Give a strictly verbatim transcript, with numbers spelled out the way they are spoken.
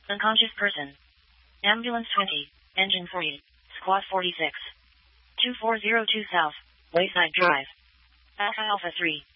Unconscious person. Ambulance twenty. Engine forty. Squad forty-six. two four zero two South. Wayside Drive. Alpha Alpha three.